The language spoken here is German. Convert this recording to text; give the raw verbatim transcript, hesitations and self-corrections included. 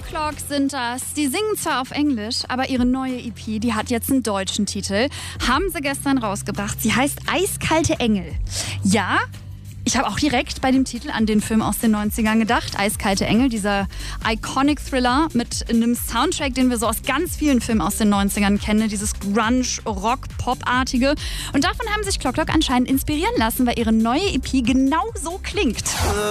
Clock sind das. Die singen zwar auf Englisch, aber ihre neue E P, die hat jetzt einen deutschen Titel. Haben sie gestern rausgebracht. Sie heißt Eiskalte Engel. Ja, ich habe auch direkt bei dem Titel an den Film aus den neunzigern gedacht. Eiskalte Engel, dieser iconic Thriller mit einem Soundtrack, den wir so aus ganz vielen Filmen aus den neunzigern kennen. Dieses Grunge, Rock, Pop-artige. Und davon haben sich Clock Clock anscheinend inspirieren lassen, weil ihre neue E P genau so klingt.